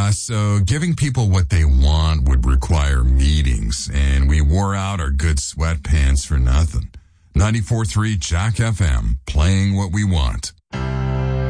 So giving people what they want would require meetings, and we wore out our good sweatpants for nothing. 94.3 Jack FM, playing what we want.